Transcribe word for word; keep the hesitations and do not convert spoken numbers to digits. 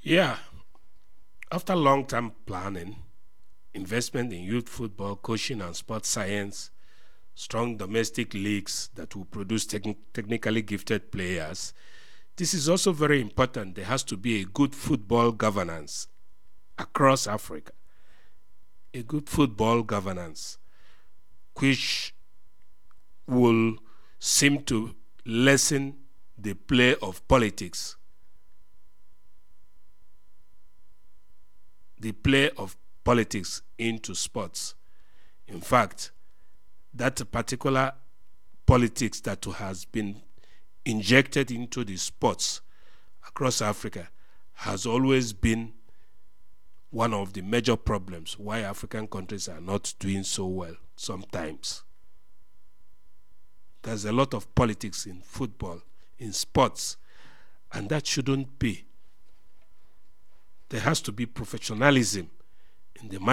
Yeah, after long-term planning, investment in youth football, coaching and sports science, strong domestic leagues that will produce techni- technically gifted players, this is also very important. There has to be a good football governance across Africa, a good football governance, which will seem to lessen the play of politics, the play of politics into sports. In fact, that particular politics that has been injected into the sports across Africa has always been one of the major problems why African countries are not doing so well sometimes. There's a lot of politics in football, in sports, and that shouldn't be. There has to be professionalism in the